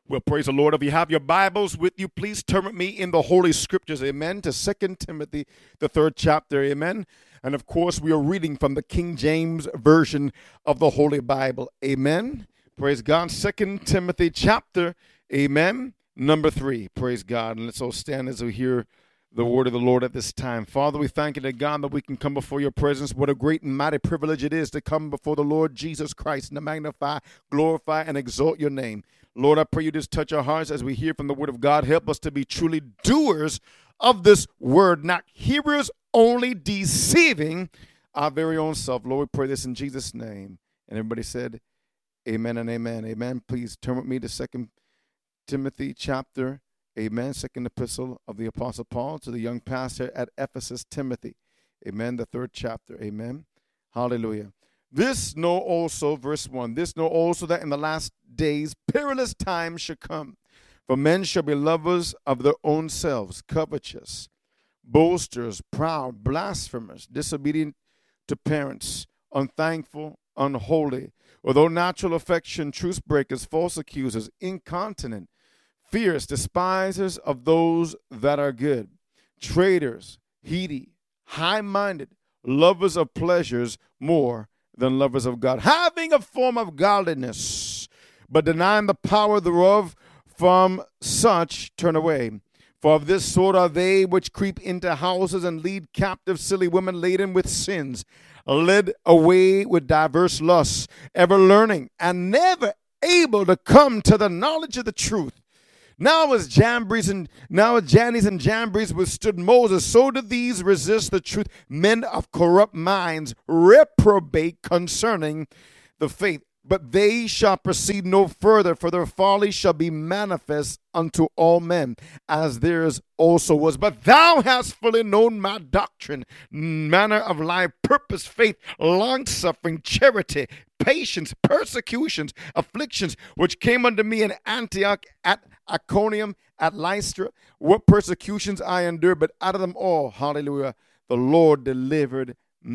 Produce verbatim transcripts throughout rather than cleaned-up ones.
Well, praise the Lord. If you have your Bibles with you, please turn with me in the Holy Scriptures, amen, to Second Timothy, the third chapter, amen. And, of course, we are reading from the King James Version of the Holy Bible, amen. Praise God. Second Timothy chapter, amen, number three. Praise God. And let's all stand as we hear the word of the Lord at this time. Father, we thank you to God that we can come before your presence. What a great and mighty privilege it is to come before the Lord Jesus Christ and to magnify, glorify, and exalt your name. Lord, I pray you just touch our hearts as we hear from the word of God. Help us to be truly doers of this word, not hearers only, deceiving our very own self. Lord, we pray this in Jesus' name. And everybody said, amen and amen. Amen. Please turn with me to Second Timothy chapter, amen, second epistle of the Apostle Paul to the young pastor at Ephesus, Timothy. Amen, the third chapter. Amen. Hallelujah. This know also, verse one, this know also that in the last days perilous times shall come. For men shall be lovers of their own selves, covetous, boasters, proud, blasphemers, disobedient to parents, unthankful, unholy, without natural affection, truce breakers, false accusers, incontinent, fierce, despisers of those that are good, traitors, heady, high-minded, lovers of pleasures more than lovers of God, having a form of godliness, but denying the power thereof. From such turn away. For of this sort are they which creep into houses and lead captive silly women laden with sins, led away with diverse lusts, ever learning, and never able to come to the knowledge of the truth. Now as Jambres and now as Jannes and Jambres withstood Moses, so did these resist the truth. Men of corrupt minds reprobate concerning the faith. But they shall proceed no further, for their folly shall be manifest unto all men, as theirs also was. But thou hast fully known my doctrine, manner of life, purpose, faith, longsuffering, charity, patience, persecutions, afflictions, which came unto me in Antioch, at Iconium, at Lystra, what persecutions I endured, but out of them all, hallelujah, the Lord delivered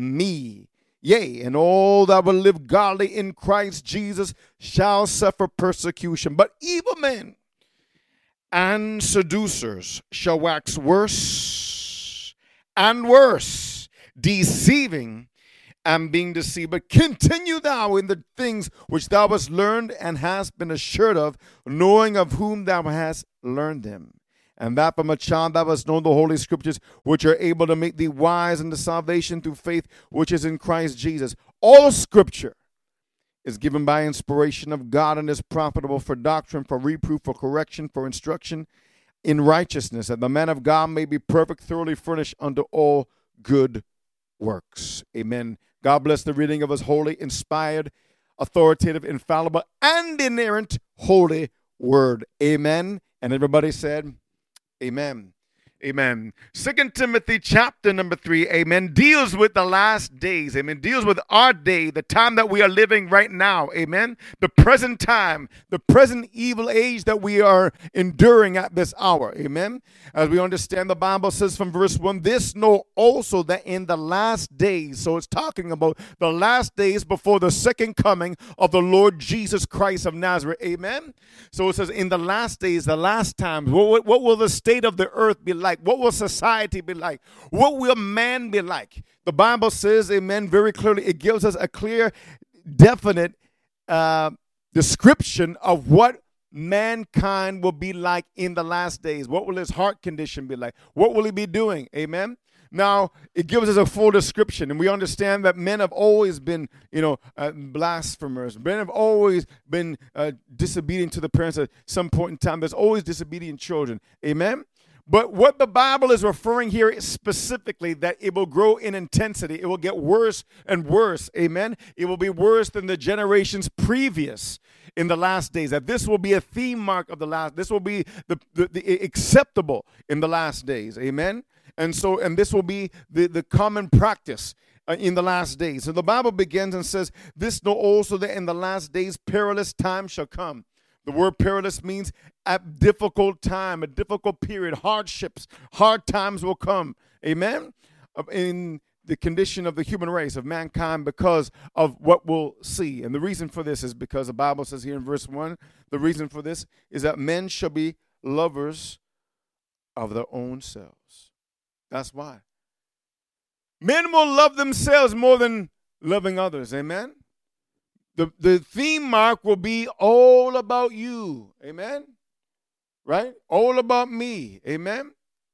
me. Yea, and all that will live godly in Christ Jesus shall suffer persecution. But evil men and seducers shall wax worse and worse, deceiving and being deceived. But continue thou in the things which thou hast learned and hast been assured of, knowing of whom thou hast learned them. And that from a child thou hast known the Holy Scriptures, which are able to make thee wise unto salvation through faith which is in Christ Jesus. All Scripture is given by inspiration of God and is profitable for doctrine, for reproof, for correction, for instruction in righteousness, that the man of God may be perfect, thoroughly furnished unto all good works. Amen. God bless the reading of his holy, inspired, authoritative, infallible, and inerrant holy word. Amen. And everybody said, amen. Amen. Second Timothy chapter number three, amen, deals with the last days, amen, deals with our day, the time that we are living right now, amen, the present time, the present evil age that we are enduring at this hour, amen. As we understand, the Bible says from verse one, this know also that in the last days, so it's talking about the last days before the second coming of the Lord Jesus Christ of Nazareth, amen. So it says in the last days, the last times, what, what will the state of the earth be like? What will society be like? What will man be like? The Bible says, amen, very clearly. It gives us a clear, definite uh, description of what mankind will be like in the last days. What will his heart condition be like? What will he be doing? Amen. Now, it gives us a full description, and we understand that men have always been, you know, uh, blasphemers. Men have always been uh, disobedient to the parents at some point in time. There's always disobedient children. Amen. But what the Bible is referring here is specifically that it will grow in intensity. It will get worse and worse. Amen. It will be worse than the generations previous in the last days. That this will be a theme mark of the last. This will be the, the, the acceptable in the last days. Amen. And so, and this will be the, the common practice uh, in the last days. So the Bible begins and says, this know also that in the last days perilous times shall come. The word perilous means a difficult time, a difficult period, hardships, hard times will come. Amen. In the condition of the human race, of mankind, because of what we'll see. And the reason for this is because the Bible says here in verse one, the reason for this is that men shall be lovers of their own selves. That's why. Men will love themselves more than loving others. Amen? The, the theme mark will be all about you. Amen? Right? All about me. Amen?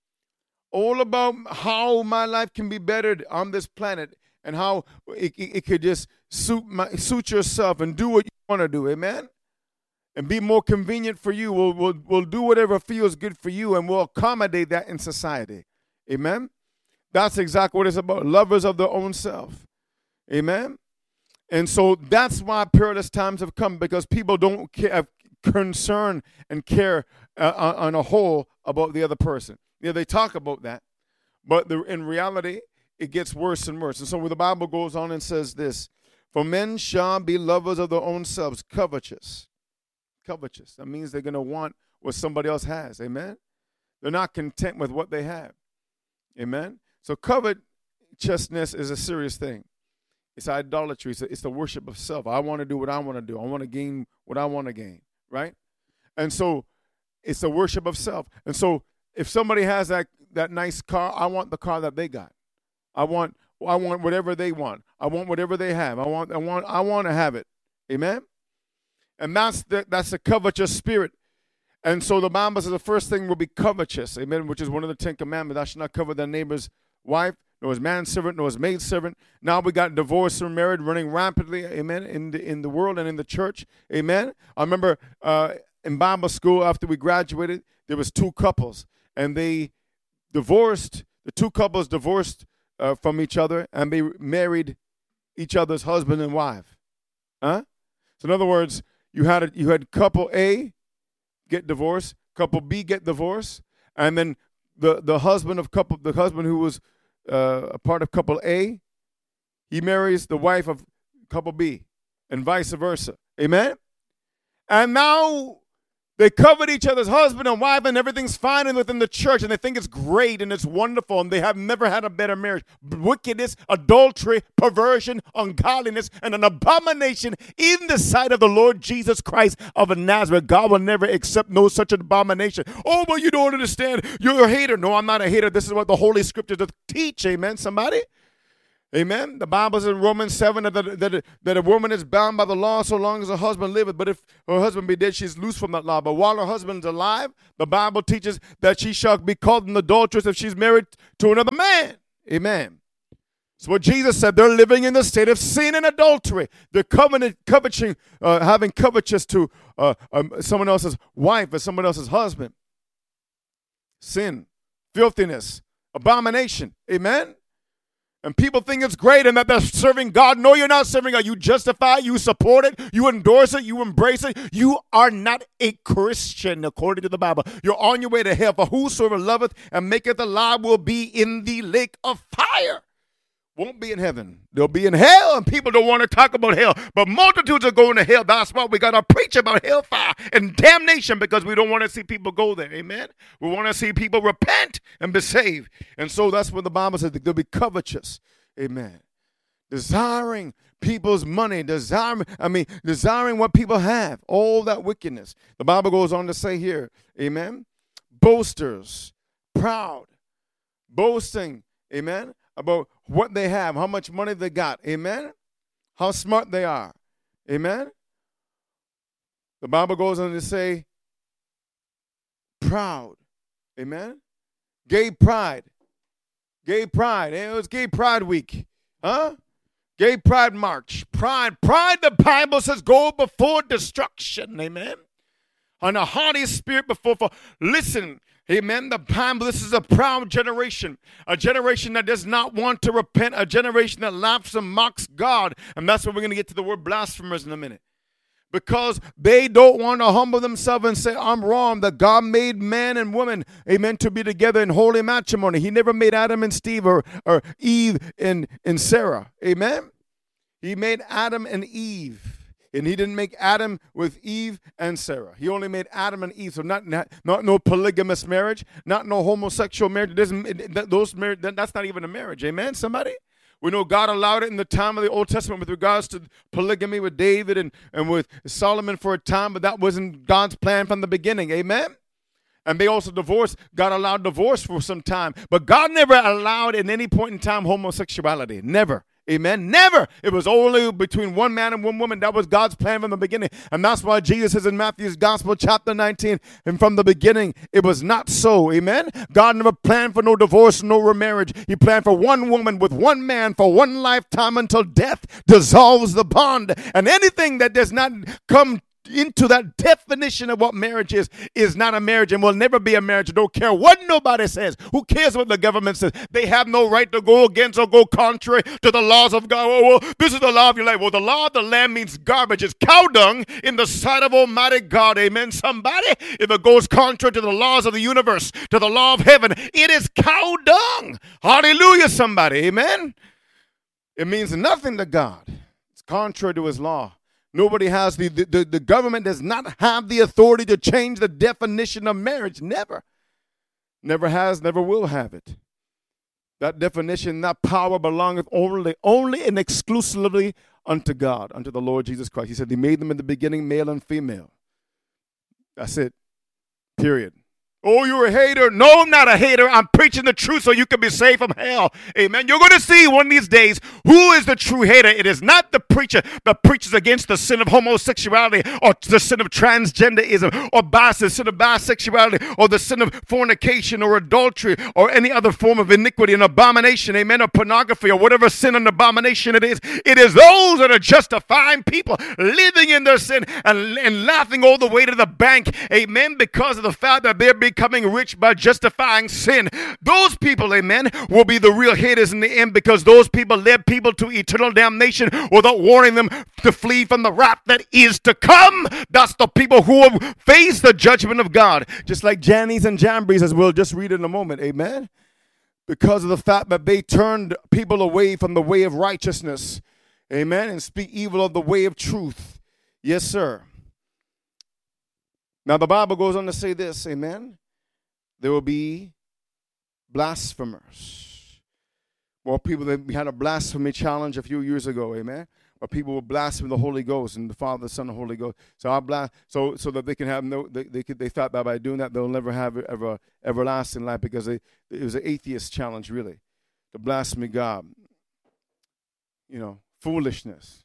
All about how my life can be bettered on this planet and how it, it, it could just suit my, suit yourself and do what you want to do. Amen? And be more convenient for you. We'll, we'll, we'll do whatever feels good for you, and we'll accommodate that in society. Amen? That's exactly what it's about. Lovers of their own self. Amen? And so that's why perilous times have come, because people don't care, have concern and care uh, on a whole about the other person. Yeah, they talk about that, but the, in reality, it gets worse and worse. And so the Bible goes on and says this, for men shall be lovers of their own selves, covetous. Covetous. That means they're going to want what somebody else has. Amen? They're not content with what they have. Amen? So covetousness is a serious thing. It's idolatry. It's, a, it's the worship of self. I want to do what I want to do. I want to gain what I want to gain, right? And so it's the worship of self. And so if somebody has that, that nice car, I want the car that they got. I want I want whatever they want. I want whatever they have. I want I want I want to have it. Amen? And that's the, that's a covetous spirit. And so the Bible says the first thing will be covetous. Amen, which is one of the Ten Commandments. Thou shalt not covet thy neighbor's wife, nor his manservant, nor his maidservant. Now we got divorce and marriage running rampantly, amen, in the, in the world and in the church, amen. I remember uh, in Bible school after we graduated, there was two couples, and they divorced, the two couples divorced uh, from each other, and they married each other's husband and wife. Huh? So in other words, you had a, you had couple A get divorced, couple B get divorced, and then the, the husband of couple, the husband who was Uh, a part of couple A, he marries the wife of couple B, and vice versa. Amen? And now they covet each other's husband and wife, and everything's fine and within the church, and they think it's great and it's wonderful, and they have never had a better marriage. Wickedness, adultery, perversion, ungodliness, and an abomination in the sight of the Lord Jesus Christ of Nazareth. God will never accept no such abomination. Oh, but you don't understand. You're a hater. No, I'm not a hater. This is what the Holy Scriptures teach. Amen, somebody? Amen. The Bible says in Romans seven that, that, that a woman is bound by the law so long as her husband liveth. But if her husband be dead, she's loose from that law. But while her husband is alive, the Bible teaches that she shall be called an adulteress if she's married to another man. Amen. So what Jesus said, they're living in the state of sin and adultery. They're covenant, coveting, uh, having covetous to uh, um, someone else's wife or someone else's husband. Sin, filthiness, abomination. Amen. And people think it's great and that they're serving God. No, you're not serving God. You justify it, you support it, you endorse it, you embrace it. You are not a Christian according to the Bible. You're on your way to hell. For whosoever loveth and maketh a lie will be in the lake of fire. Won't be in heaven. They'll be in hell, and people don't want to talk about hell. But multitudes are going to hell. That's why we got to preach about hellfire and damnation, because we don't want to see people go there. Amen? We want to see people repent and be saved. And so that's what the Bible says. They'll be covetous. Amen. Desiring people's money. Desiring, I mean, desiring what people have. All that wickedness. The Bible goes on to say here, amen, boasters, proud, boasting, amen, about what they have, how much money they got, amen, how smart they are, amen. The Bible goes on to say proud, amen, gay pride, gay pride, it was gay pride week, huh, gay pride march, pride, pride, the Bible says go before destruction, amen, on a haughty spirit before, for, listen, amen. The Bible, this is a proud generation, a generation that does not want to repent, a generation that laughs and mocks God. And that's what we're going to get to the word blasphemers in a minute. Because they don't want to humble themselves and say, I'm wrong, that God made man and woman, amen, to be together in holy matrimony. He never made Adam and Steve or, or Eve and, and Sarah. Amen. He made Adam and Eve. And he didn't make Adam with Eve and Sarah. He only made Adam and Eve. So not not, not no polygamous marriage, not no homosexual marriage. It doesn't, it, those marriage, that, that's not even a marriage. Amen, somebody? We know God allowed it in the time of the Old Testament with regards to polygamy with David and, and with Solomon for a time, but that wasn't God's plan from the beginning. Amen? And they also divorced. God allowed divorce for some time. But God never allowed at any point in time homosexuality. Never. Amen. Never. It was only between one man and one woman. That was God's plan from the beginning. And that's why Jesus says in Matthew's Gospel, chapter nineteen, and from the beginning, it was not so. Amen. God never planned for no divorce, no remarriage. He planned for one woman with one man for one lifetime until death dissolves the bond. And anything that does not come into that definition of what marriage is, is not a marriage and will never be a marriage. Don't care what nobody says. Who cares what the government says? They have no right to go against or go contrary to the laws of God. Oh, well, this is the law of your life. Well, the law of the land means garbage. It's cow dung in the sight of Almighty God. Amen. Somebody, if it goes contrary to the laws of the universe, to the law of heaven, it is cow dung. Hallelujah, somebody. Amen. It means nothing to God. It's contrary to his law. Nobody has the, the, the government does not have the authority to change the definition of marriage. Never. Never has, never will have it. That definition, that power belongeth only, only and exclusively unto God, unto the Lord Jesus Christ. He said he made them in the beginning, male and female. That's it. Period. Oh, you're a hater. No, I'm not a hater. I'm preaching the truth so you can be saved from hell. Amen. You're going to see one of these days who is the true hater. It is not the preacher that preaches against the sin of homosexuality or the sin of transgenderism or bis- the sin of bisexuality or the sin of fornication or adultery or any other form of iniquity and abomination. Amen. Or pornography or whatever sin and abomination it is. It is those that are justifying people living in their sin and, and laughing all the way to the bank. Amen. Because of the fact that they're being becoming rich by justifying sin. Those people, amen, will be the real haters in the end because those people led people to eternal damnation without warning them to flee from the wrath that is to come. That's the people who will face the judgment of God. Just like Jannies and Jambries, as we'll just read in a moment, amen, because of the fact that they turned people away from the way of righteousness, amen, and speak evil of the way of truth. Yes, sir. Now, the Bible goes on to say this, amen. There will be blasphemers. Well, people, that we had a blasphemy challenge a few years ago, amen, where people will blaspheme the Holy Ghost and the Father, the Son, and the Holy Ghost. So I blast, so so that they can have no, they they, could, they thought that by doing that they'll never have ever everlasting life because they, it was an atheist challenge, really, to blaspheme God. You know, foolishness,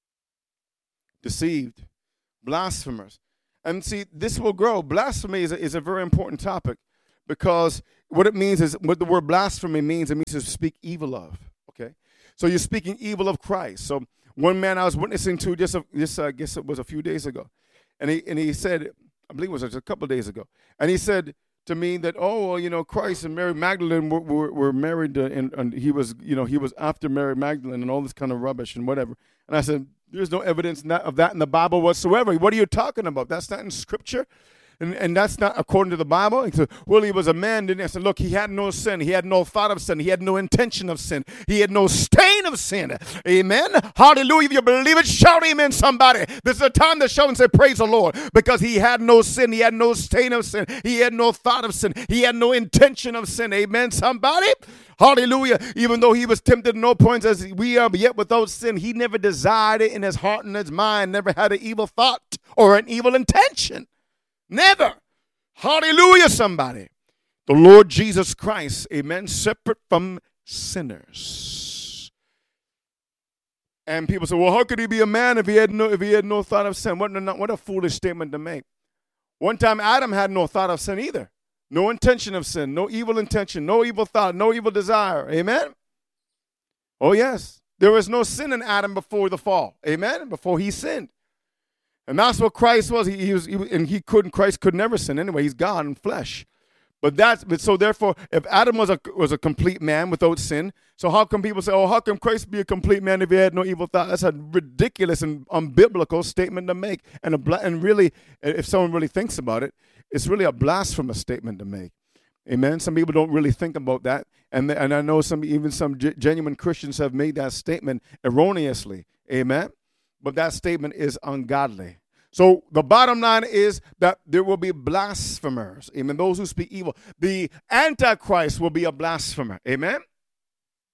deceived, blasphemers. And see, this will grow. Blasphemy is a, is a very important topic because what it means is, what the word blasphemy means, it means to speak evil of, okay? So you're speaking evil of Christ. So one man I was witnessing to just, a, just uh, I guess it was a few days ago, and he and he said, I believe it was just a couple of days ago, and he said to me that, oh, well, you know, Christ and Mary Magdalene were, were, were married, uh, and, and he was, you know, he was after Mary Magdalene and all this kind of rubbish and whatever. And I said, there's no evidence of that in the Bible whatsoever. What are you talking about? That's not in Scripture. And, and that's not according to the Bible. He said, well, he was a man, didn't he? I said, look, he had no sin. He had no thought of sin. He had no intention of sin. He had no stain of sin. Amen. Hallelujah. If you believe it, shout amen, somebody. This is a time to shout and say, praise the Lord. Because he had no sin. He had no stain of sin. He had no thought of sin. He had no intention of sin. Amen, somebody. Hallelujah. Even though he was tempted at no points as we are, but yet without sin, he never desired it in his heart and his mind, never had an evil thought or an evil intention. Never. Hallelujah, somebody. The Lord Jesus Christ, amen, separate from sinners. And people say, well, how could he be a man if he had no if he had no thought of sin? What, what a foolish statement to make. One time Adam had no thought of sin either. No intention of sin, no evil intention, no evil thought, no evil desire. Amen? Oh, yes. There was no sin in Adam before the fall. Amen? Before he sinned. And that's what Christ was. He, he was, he, and he couldn't. Christ could never sin anyway. He's God in flesh. But that's but so therefore, if Adam was a was a complete man without sin, so how come people say, "Oh, how can Christ be a complete man if he had no evil thought?" That's a ridiculous and unbiblical statement to make. And a and really, if someone really thinks about it, it's really a blasphemous statement to make. Amen. Some people don't really think about that, and and I know some even some g- genuine Christians have made that statement erroneously. Amen. But that statement is ungodly. So the bottom line is that there will be blasphemers. Amen. Those who speak evil. The Antichrist will be a blasphemer. Amen.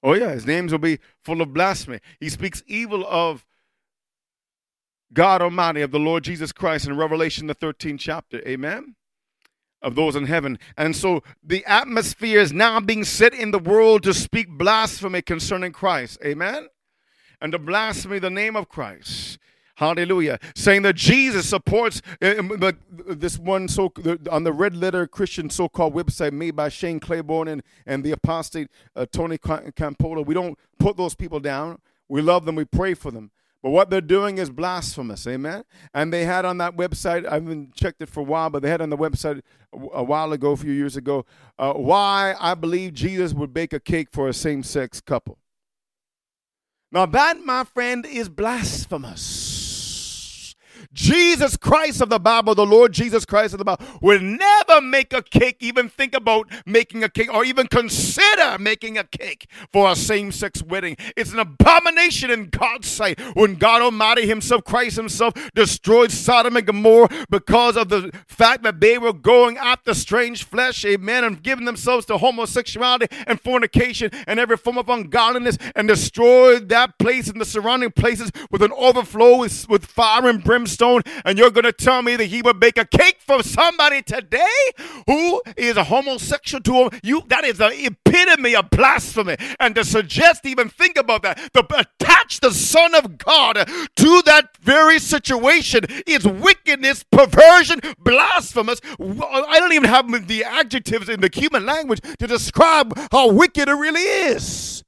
Oh, yeah, his names will be full of blasphemy. He speaks evil of God Almighty, of the Lord Jesus Christ in Revelation, the thirteenth chapter. Amen? Of those in heaven. And so the atmosphere is now being set in the world to speak blasphemy concerning Christ. Amen? And to blaspheme the name of Christ. Hallelujah. Saying that Jesus supports uh, this one so on the red letter Christian so-called website made by Shane Claiborne and, and the apostate uh, Tony Campolo. We don't put those people down. We love them. We pray for them. But what they're doing is blasphemous. Amen. And they had on that website, I haven't checked it for a while, but they had on the website a while ago, a few years ago, uh, why I believe Jesus would bake a cake for a same-sex couple. Now that, my friend, is blasphemous. Jesus Christ of the Bible, the Lord Jesus Christ of the Bible, will never make a cake, even think about making a cake, or even consider making a cake for a same-sex wedding. It's an abomination in God's sight. When God Almighty himself, Christ himself, destroyed Sodom and Gomorrah because of the fact that they were going after strange flesh, amen, and giving themselves to homosexuality and fornication and every form of ungodliness, and destroyed that place and the surrounding places with an overflow with, with fire and brimstone. And you're going to tell me that he would bake a cake for somebody today who is a homosexual to him? You, that is the epitome of blasphemy. And to suggest, even think about that, to attach the Son of God to that very situation is wickedness, perversion, blasphemous. I don't even have the adjectives in the human language to describe how wicked it really is.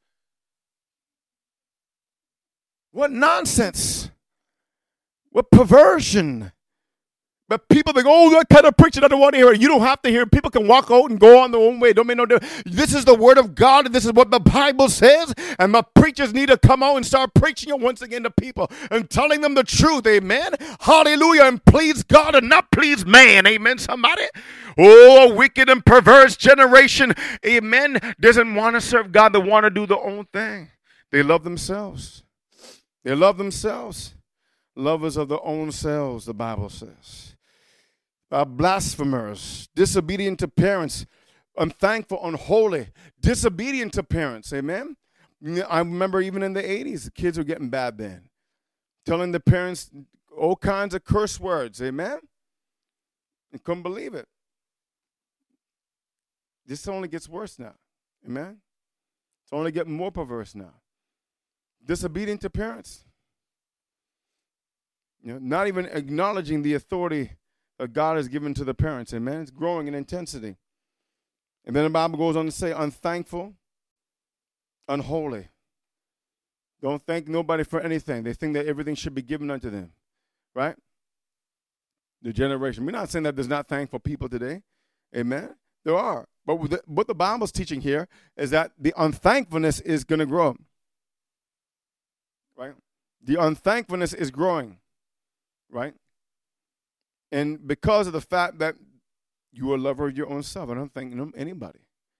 What nonsense. What perversion. But people think, oh, that kind of preaching, I don't want to hear it. You don't have to hear it. People can walk out and go on their own way. Don't make no difference. This is the word of God, and this is what the Bible says. And the preachers need to come out and start preaching it once again to people and telling them the truth. Amen. Hallelujah. And please God and not please man. Amen, somebody. Oh, a wicked and perverse generation, amen, doesn't want to serve God. They want to do their own thing. They love themselves. They love themselves. Lovers of their own selves, the Bible says. Uh, blasphemers, disobedient to parents, unthankful, unholy, disobedient to parents, amen? I remember even in the eighties, the kids were getting bad then. Telling the parents all kinds of curse words, amen? And couldn't believe it. This only gets worse now, amen? It's only getting more perverse now. Disobedient to parents. You know, not even acknowledging the authority that God has given to the parents. Amen. It's growing in intensity. And then the Bible goes on to say, unthankful, unholy. Don't thank nobody for anything. They think that everything should be given unto them. Right? The generation. We're not saying that there's not thankful people today. Amen. There are. But the, what the Bible's teaching here is that the unthankfulness is going to grow. Right? The unthankfulness is growing. Right? And because of the fact that you are a lover of your own self, I don't thank anybody.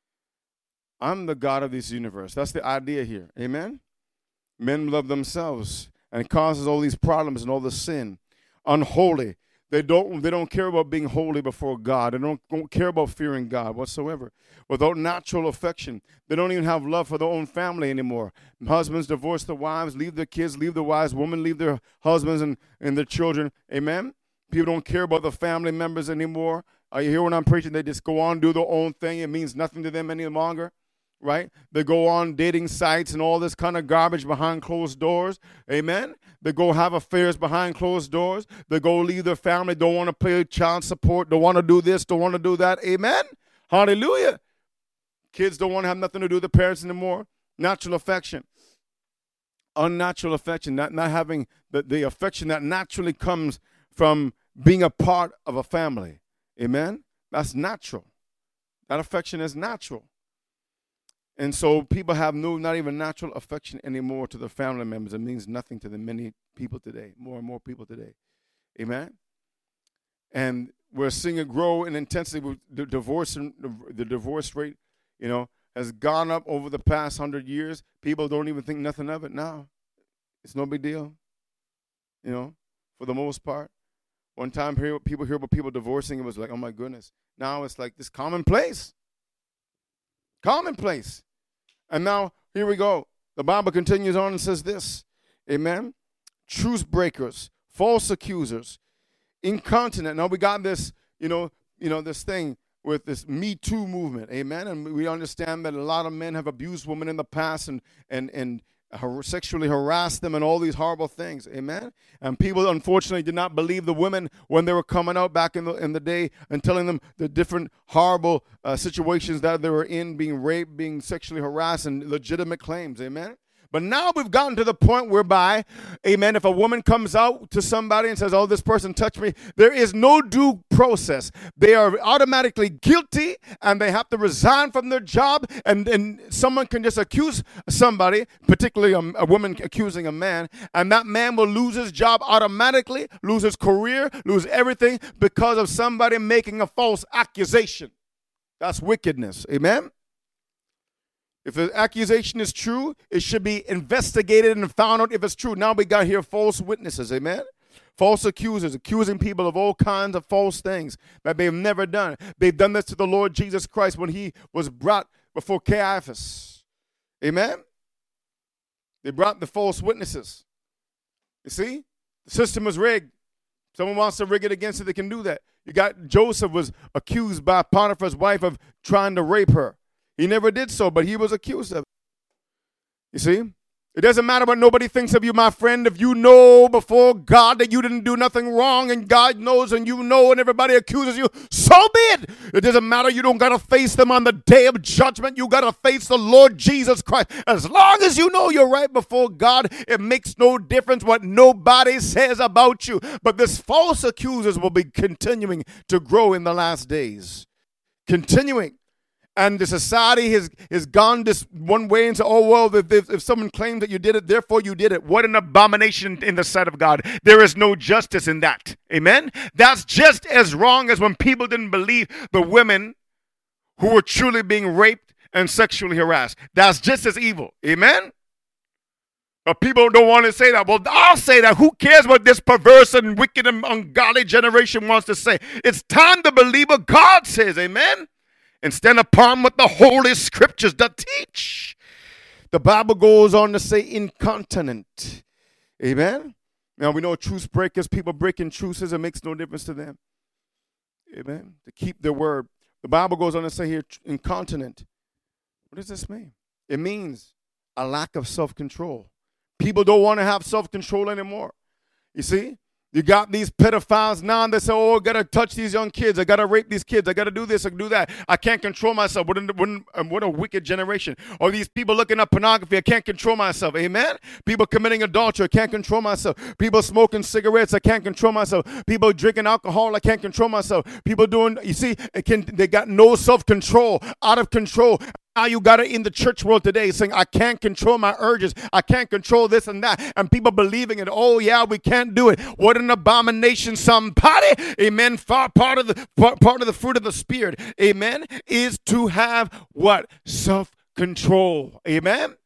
I'm the God of this universe. That's the idea here. Amen? Men love themselves, and it causes all these problems and all the sin. Unholy. They don't, they don't care about being holy before God. They don't, don't care about fearing God whatsoever. Without natural affection. They don't even have love for their own family anymore. Husbands divorce their wives, leave their kids, leave their wives. Women leave their husbands and, and their children. Amen? People don't care about the family members anymore. Uh, you hear when I'm preaching? They just go on, do their own thing. It means nothing to them any longer. Right? They go on dating sites and all this kind of garbage behind closed doors. Amen? They go have affairs behind closed doors. They go leave their family, don't want to pay child support, don't want to do this, don't want to do that. Amen? Hallelujah. Kids don't want to have nothing to do with their parents anymore. Natural affection. Unnatural affection, not, not having the, the affection that naturally comes from being a part of a family. Amen? That's natural. That affection is natural. And so people have no, not even natural affection anymore to their family members. It means nothing to the many people today, more and more people today. Amen? And we're seeing it grow in intensity. With the divorce, the divorce rate, you know, has gone up over the past hundred years. People don't even think nothing of it now. It's no big deal, you know, for the most part. One time people hear about people divorcing, it was like, oh, my goodness. Now it's like this commonplace. Commonplace. And now, here we go. The Bible continues on and says this. Amen. Truce breakers, false accusers, incontinent. Now we got this, you know, you know, this thing with this Me Too movement. Amen. And we understand that a lot of men have abused women in the past and and and sexually harassed them and all these horrible things. Amen. And people unfortunately did not believe the women when they were coming out back in the in the day and telling them the different horrible uh, situations that they were in, being raped, being sexually harassed, and legitimate claims. Amen. But now we've gotten to the point whereby, amen, if a woman comes out to somebody and says, oh, this person touched me, there is no due process. They are automatically guilty and they have to resign from their job, and, and someone can just accuse somebody, particularly a, a woman accusing a man, and that man will lose his job automatically, lose his career, lose everything because of somebody making a false accusation. That's wickedness. Amen? If the accusation is true, it should be investigated and found out if it's true. Now we got here false witnesses, amen? False accusers, accusing people of all kinds of false things that they've never done. They've done this to the Lord Jesus Christ when he was brought before Caiaphas. Amen? They brought the false witnesses. You see? The system was rigged. Someone wants to rig it against it, they can do that. You got Joseph was accused by Potiphar's wife of trying to rape her. He never did so, but he was accused of it. You see? It doesn't matter what nobody thinks of you, my friend. If you know before God that you didn't do nothing wrong, and God knows and you know and everybody accuses you, so be it. It doesn't matter. You don't got to face them on the day of judgment. You got to face the Lord Jesus Christ. As long as you know you're right before God, it makes no difference what nobody says about you. But this false accusers will be continuing to grow in the last days. Continuing. And the society has, has gone this one way and said, oh, well, if, if, if someone claims that you did it, therefore you did it. What an abomination in the sight of God. There is no justice in that. Amen? That's just as wrong as when people didn't believe the women who were truly being raped and sexually harassed. That's just as evil. Amen? But people don't want to say that. Well, I'll say that. Who cares what this perverse and wicked and ungodly generation wants to say? It's time to believe what God says. Amen? And stand upon what the Holy Scriptures that teach. The Bible goes on to say incontinent. Amen? Now we know truce breakers, people breaking truces, it makes no difference to them. Amen? To keep their word. The Bible goes on to say here incontinent. What does this mean? It means a lack of self-control. People don't want to have self-control anymore. You see? You got these pedophiles now, and they say, oh, I got to touch these young kids. I got to rape these kids. I got to do this. I can do that. I can't control myself. What, what, what a wicked generation. Or these people looking at pornography. I can't control myself. Amen? People committing adultery. I can't control myself. People smoking cigarettes. I can't control myself. People drinking alcohol. I can't control myself. People doing, you see, it can, they got no self-control, out of control. Now you got it in the church world today saying, I can't control my urges. I can't control this and that. And people believing it. Oh, yeah, we can't do it. What an abomination. Somebody, amen, far part of the part of the fruit of the Spirit, amen, is to have what? Self-control. Amen?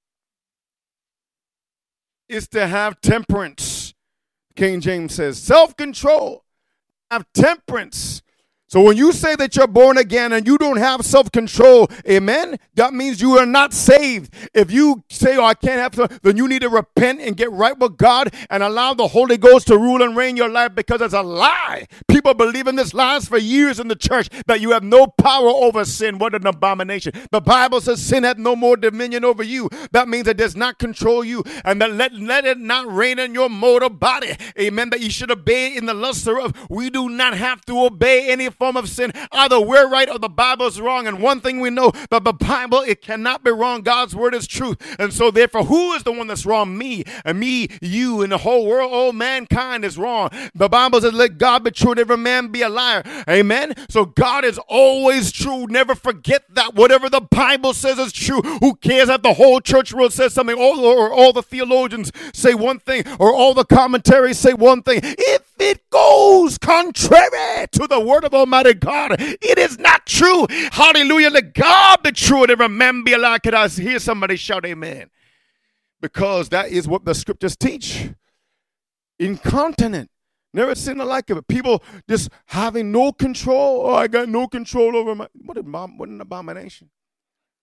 Is to have temperance. King James says, self-control. Have temperance. So when you say that you're born again and you don't have self-control, amen, that means you are not saved. If you say, oh, I can't have self, then you need to repent and get right with God and allow the Holy Ghost to rule and reign your life, because it's a lie. People believe in this lies for years in the church that you have no power over sin. What an abomination. The Bible says sin hath no more dominion over you. That means it does not control you, and that let, let it not reign in your mortal body. Amen, that you should obey in the lust thereof. We do not have to obey any form of sin. Either we're right or the Bible is wrong. And one thing we know, that the Bible, it cannot be wrong. God's word is truth. And so therefore, who is the one that's wrong? Me, and me, you, and the whole world. All mankind is wrong. The Bible says, let God be true and every man be a liar. Amen. So God is always true. Never forget that. Whatever the Bible says is true. Who cares if the whole church world says something, or, or all the theologians say one thing, or all the commentaries say one thing? If it goes contrary to the word of Almighty God, it is not true. Hallelujah. Let God be true and every man be a liar. Could I hear somebody shout amen? Because that is what the scriptures teach. Incontinent. Never seen the like of it. People just having no control. Oh, I got no control over my. What, a, what an abomination.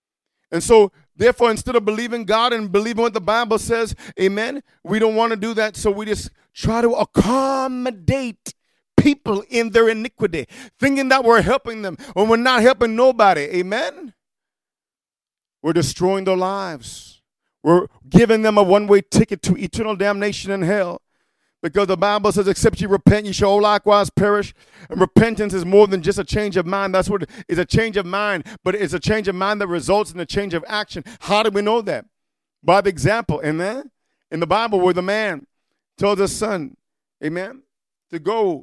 And so, therefore, instead of believing God and believing what the Bible says, amen, we don't want to do that. So we just try to accommodate people in their iniquity, thinking that we're helping them when we're not helping nobody. Amen? We're destroying their lives. We're giving them a one-way ticket to eternal damnation in hell. Because the Bible says, except you repent, you shall likewise perish. And repentance is more than just a change of mind. That's what it is, a change of mind. But it's a change of mind that results in a change of action. How do we know that? By the example, amen? In the Bible, where the man tells his son, amen, to go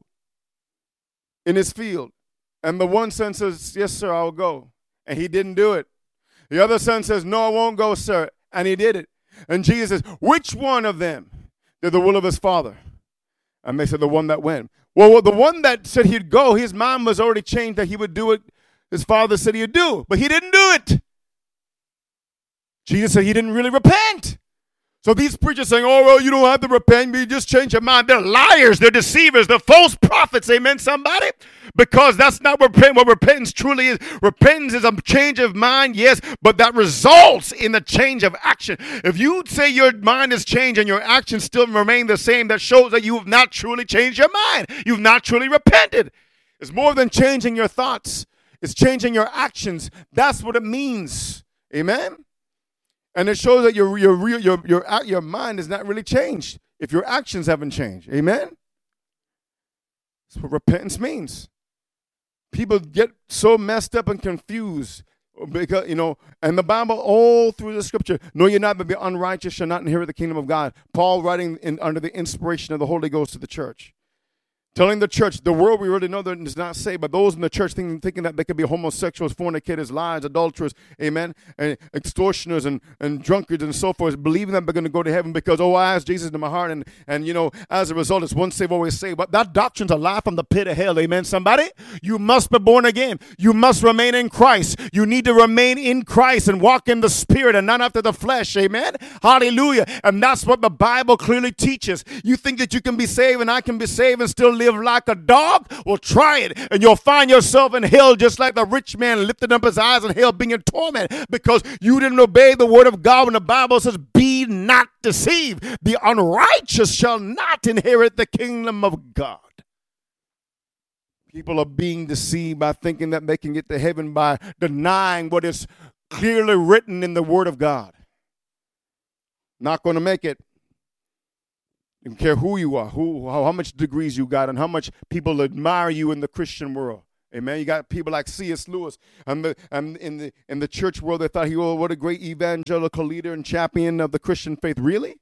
in his field. And the one son says, yes, sir, I'll go. And he didn't do it. The other son says, no, I won't go, sir. And he did it. And Jesus says, which one of them did the will of his father? And they said, the one that went. Well, the one that said he'd go, his mind was already changed that he would do it. His father said he'd do, but he didn't do it. Jesus said he didn't really repent. So these preachers saying, oh, well, you don't have to repent. You just change your mind. They're liars. They're deceivers. They're false prophets. Amen, somebody? Because that's not what, repent, what repentance truly is. Repentance is a change of mind, yes, but that results in a change of action. If you say your mind is changed and your actions still remain the same, that shows that you have not truly changed your mind. You've not truly repented. It's more than changing your thoughts. It's changing your actions. That's what it means. Amen? And it shows that your your real your your your mind is not really changed if your actions haven't changed. Amen. That's what repentance means. People get so messed up and confused because, you know, and the Bible all through the scripture, no, you're not, but be unrighteous shall not inherit the kingdom of God. Paul writing in, under the inspiration of the Holy Ghost to the church. Telling the church, the world we really know that is not saved, but those in the church thinking, thinking that they could be homosexuals, fornicators, liars, adulterers, amen, and extortioners and, and drunkards and so forth, believing that they're going to go to heaven because, oh, I asked Jesus into my heart, and, and, you know, as a result, it's once saved, always saved. But that doctrine's a lie from the pit of hell, amen, somebody? You must be born again. You must remain in Christ. You need to remain in Christ and walk in the Spirit and not after the flesh, amen? Hallelujah. And that's what the Bible clearly teaches. You think that you can be saved and I can be saved and still live like a dog? Well, try it, and you'll find yourself in hell just like the rich man lifted up his eyes in hell being in torment because you didn't obey the word of God when the Bible says, be not deceived. The unrighteous shall not inherit the kingdom of God. People are being deceived by thinking that they can get to heaven by denying what is clearly written in the word of God. Not going to make it. You don't care who you are, who, how, how much degrees you got, and how much people admire you in the Christian world. Amen. You got people like C S Lewis, and the and in the in the church world, they thought he was, oh, what a great evangelical leader and champion of the Christian faith. Really?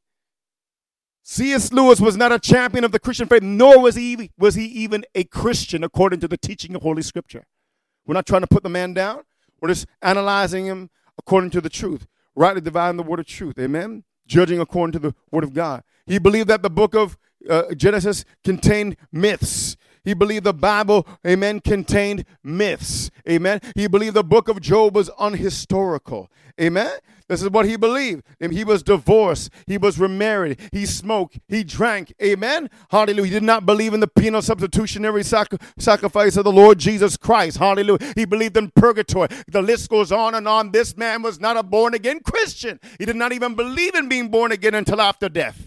C S Lewis was not a champion of the Christian faith, nor was he was he even a Christian according to the teaching of Holy Scripture. We're not trying to put the man down. We're just analyzing him according to the truth, rightly dividing the word of truth. Amen. Judging according to the word of God. He believed that the book of uh, Genesis contained myths. He believed the Bible, amen, contained myths. Amen. He believed the book of Job was unhistorical. Amen. This is what he believed. And he was divorced. He was remarried. He smoked. He drank. Amen. Hallelujah. He did not believe in the penal substitutionary sac- sacrifice of the Lord Jesus Christ. Hallelujah. He believed in purgatory. The list goes on and on. This man was not a born-again Christian. He did not even believe in being born again until after death.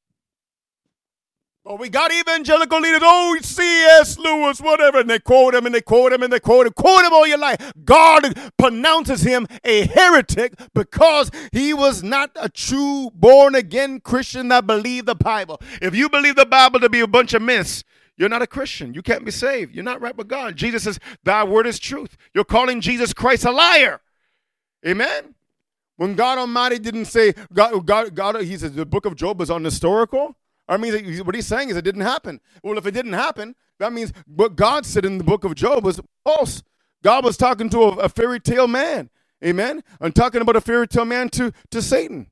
Oh, we got evangelical leaders, oh, C S Lewis, whatever, and they quote him, and they quote him, and they quote him, quote him all your life. God pronounces him a heretic because he was not a true born-again Christian that believed the Bible. If you believe the Bible to be a bunch of myths, you're not a Christian. You can't be saved. You're not right with God. Jesus says, thy word is truth. You're calling Jesus Christ a liar. Amen? When God Almighty didn't say, God, God, God he says the book of Job is unhistorical, I mean, what he's saying is it didn't happen. Well, if it didn't happen, that means what God said in the book of Job was false. God was talking to a, a fairy tale man. Amen? I'm talking about a fairy tale man to, to Satan.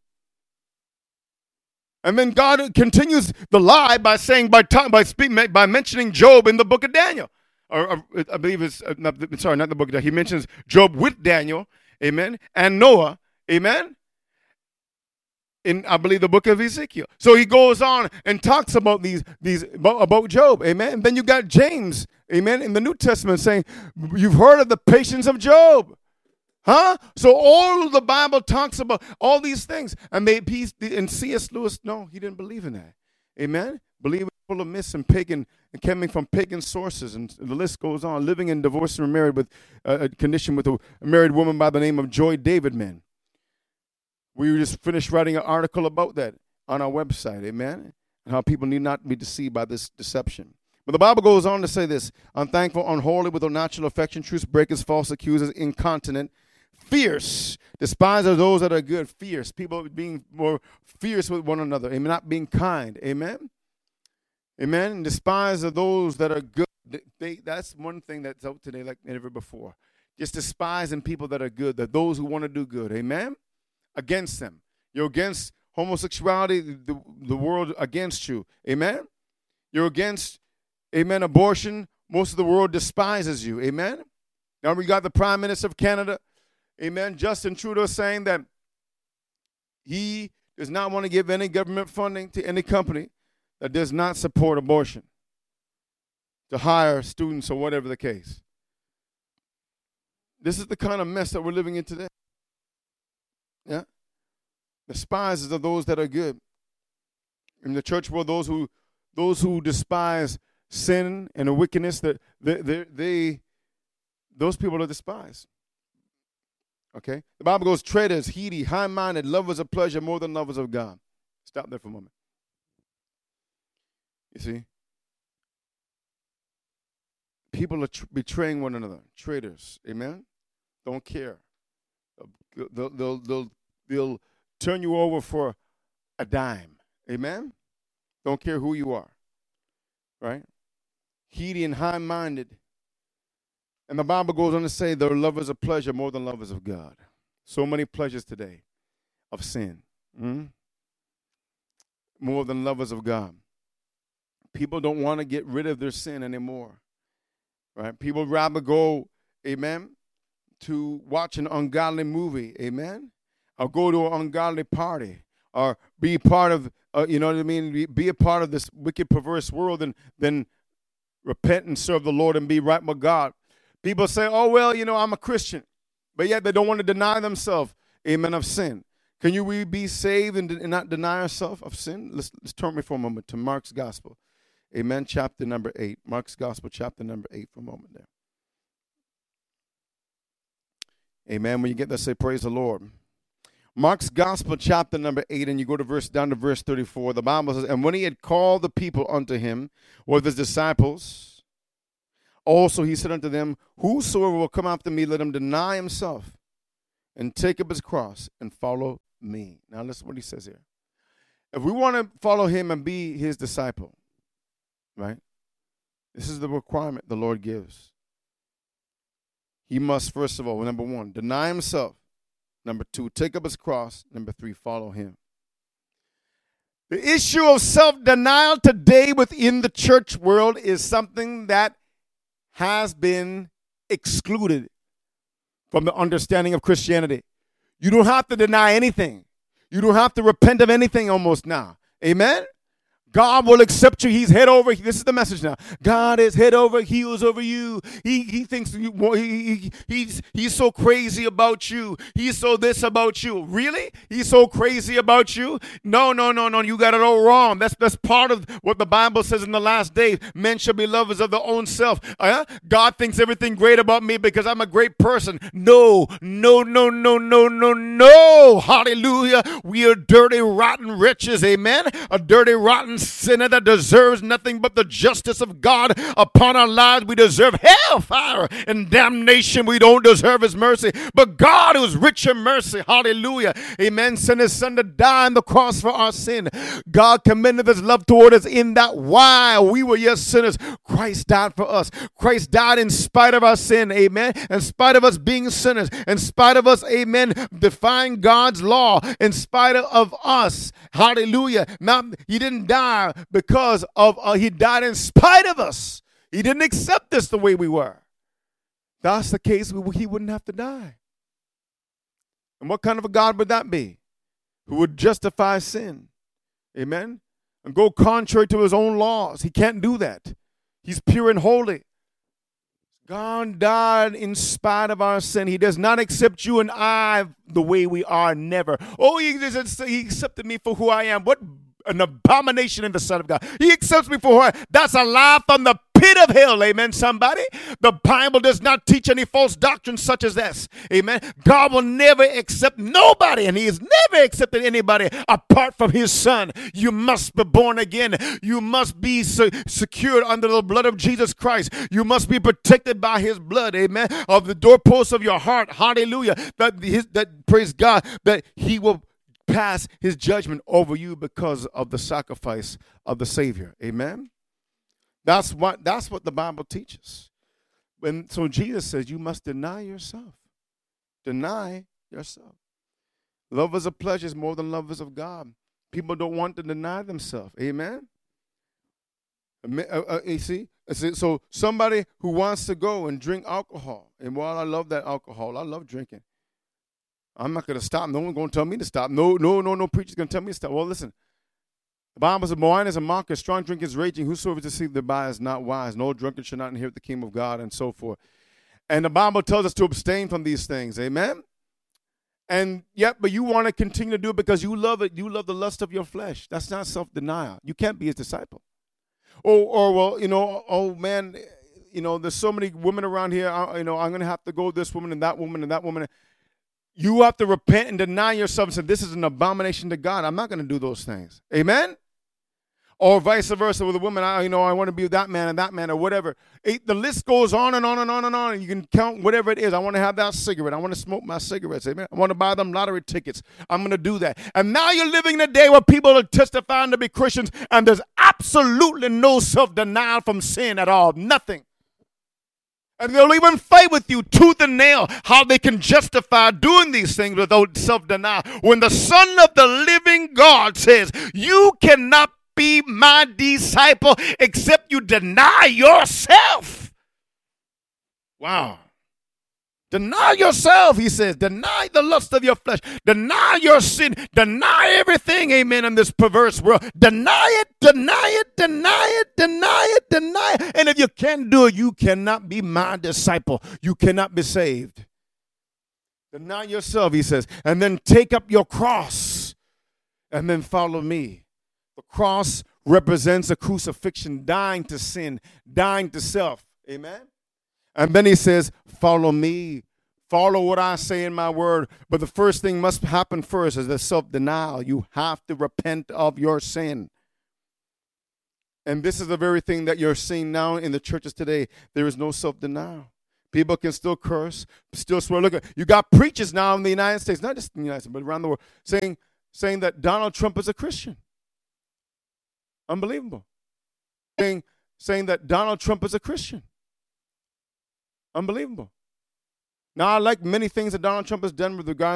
And then God continues the lie by saying, by talk, by speak, by mentioning Job in the book of Daniel. Or, or I believe it's, uh, not, sorry, not the book of Daniel. He mentions Job with Daniel. Amen? And Noah. Amen? In, I believe, the book of Ezekiel. So he goes on and talks about these, these about, about Job, amen. And then you got James, amen, in the New Testament saying, you've heard of the patience of Job. Huh? So all the Bible talks about all these things. And they and C S. Lewis, no, he didn't believe in that. Amen? Believe it full of myths and pagan and coming from pagan sources, and the list goes on. Living in divorce and married with uh, a condition with a married woman by the name of Joy Davidman. We just finished writing an article about that on our website, amen? And how people need not be deceived by this deception. But the Bible goes on to say this: unthankful, unholy, with unnatural affection, truce breakers, false accusers, incontinent, fierce, despisers of those that are good, fierce. People being more fierce with one another, amen, not being kind, amen? Amen. And despise of those that are good. They, they, that's one thing that's out today like never before. Just despising people that are good, that those who want to do good. Amen. Against them. You're against homosexuality, the, the world against you. Amen. You're against, amen, abortion. Most of the world despises you. Amen. Now we got the Prime Minister of Canada, amen, Justin Trudeau, saying that he does not want to give any government funding to any company that does not support abortion, to hire students or whatever the case. This is the kind of mess that we're living in today. Yeah? Despisers of those that are good. In the church world, those who those who despise sin and the wickedness, that they, they, they those people are despised. Okay? The Bible goes, traitors, heedy, high-minded, lovers of pleasure more than lovers of God. Stop there for a moment. You see, people are tr- betraying one another, traitors, amen? Don't care. They'll, they'll, they'll, they'll turn you over for a dime, amen? Don't care who you are, right? Heedy and high-minded. And the Bible goes on to say they're lovers of pleasure more than lovers of God. So many pleasures today of sin, mm? more than lovers of God. People don't want to get rid of their sin anymore, right? People rather go, amen, to watch an ungodly movie, amen, or go to an ungodly party, or be part of, uh, you know what I mean, be, be a part of this wicked, perverse world, than, than repent and serve the Lord and be right with God. People say, oh, well, you know, I'm a Christian, but yet they don't want to deny themselves, amen, of sin. Can you we be saved and, and not deny ourselves of sin? Let's, let's turn me for a moment to Mark's Gospel. Amen. Chapter number eight. Mark's Gospel, chapter number eight for a moment there. Amen. When you get there, say, praise the Lord. Mark's Gospel, chapter number eight, and you go to verse down to verse thirty-four. The Bible says, and when he had called the people unto him with his disciples, also he said unto them, whosoever will come after me, let him deny himself and take up his cross and follow me. Now listen what he says here. If we want to follow him and be his disciple, right? This is the requirement the Lord gives. He must, first of all, number one, deny himself. Number two, take up his cross. Number three, follow him. The issue of self-denial today within the church world is something that has been excluded from the understanding of Christianity. You don't have to deny anything. You don't have to repent of anything almost now. Amen? God will accept you. He's head over. This is the message now. God is head over heels over you. He he thinks you, he, he, he's he's so crazy about you. He's so this about you. Really? He's so crazy about you? No, no, no, no. You got it all wrong. That's that's part of what the Bible says in the last days. Men shall be lovers of their own self. Uh, God thinks everything great about me because I'm a great person. No, no, no, no, no, no, no. Hallelujah. We are dirty, rotten wretches. Amen. A dirty, rotten sinner that deserves nothing but the justice of God upon our lives. We deserve hellfire and damnation. We don't deserve his mercy. But God, who is rich in mercy, hallelujah, amen, sent his son to die on the cross for our sin. God commended his love toward us in that while we were yet sinners, Christ died for us. Christ died in spite of our sin, amen, in spite of us being sinners, in spite of us, amen, defying God's law, in spite of us, hallelujah. Not, he didn't die because of, uh, he died in spite of us. He didn't accept us the way we were. That's the case, he wouldn't have to die. And what kind of a God would that be? Who would justify sin, amen, and go contrary to his own laws? He can't do that. He's pure and holy. God died in spite of our sin. He does not accept you and I the way we are, never. Oh, he, he accepted me for who I am. What an abomination in the sight of God. He accepts me for who I am. That's a lie from the pit of hell. Amen, somebody. The Bible does not teach any false doctrine such as this. Amen. God will never accept nobody, and he has never accepted anybody apart from his son. You must be born again. You must be se- secured under the blood of Jesus Christ. You must be protected by his blood. Amen. Of the doorposts of your heart. Hallelujah. That, his, that praise God, that he will pass his judgment over you because of the sacrifice of the Savior. Amen. That's what that's what the Bible teaches. When so Jesus says you must deny yourself. Deny yourself. Lovers of pleasure is more than lovers of God. People don't want to deny themselves. Amen. Uh, uh, you see, so somebody who wants to go and drink alcohol, and while I love that alcohol, I love drinking. I'm not going to stop. No one's going to tell me to stop. No, no, no, no preacher's going to tell me to stop. Well, listen. The Bible says, wine is a mocker, strong drink is raging. Whosoever is deceived thereby is not wise. No drunkard shall not inherit the kingdom of God, and so forth. And the Bible tells us to abstain from these things. Amen? And yet, but you want to continue to do it because you love it. You love the lust of your flesh. That's not self-denial. You can't be his disciple. Or, or well, you know, oh, man, you know, there's so many women around here. I, you know, I'm going to have to go this woman and that woman and that woman. You have to repent and deny yourself and say, this is an abomination to God. I'm not going to do those things. Amen? Or vice versa with a woman, I, you know, I want to be that man and that man or whatever. It, the list goes on and on and on and on. And you can count whatever it is. I want to have that cigarette. I want to smoke my cigarettes. Amen? I want to buy them lottery tickets. I'm going to do that. And now you're living in a day where people are testifying to be Christians and there's absolutely no self-denial from sin at all. Nothing. And they'll even fight with you tooth and nail how they can justify doing these things without self-denial. When the Son of the living God says, you cannot be my disciple except you deny yourself. Wow. Deny yourself, he says. Deny the lust of your flesh. Deny your sin. Deny everything, amen, in this perverse world. Deny it, deny it, deny it, deny it, deny it. And if you can't do it, you cannot be my disciple. You cannot be saved. Deny yourself, he says. And then take up your cross and then follow me. The cross represents a crucifixion, dying to sin, dying to self. Amen? And then he says, follow me. Follow what I say in my word. But the first thing must happen first is the self-denial. You have to repent of your sin. And this is the very thing that you're seeing now in the churches today. There is no self-denial. People can still curse, still swear. Look, you got preachers now in the United States, not just in the United States, but around the world, saying, saying that Donald Trump is a Christian. Unbelievable. Saying, saying that Donald Trump is a Christian. Unbelievable. Now, I like many things that Donald Trump has done with regard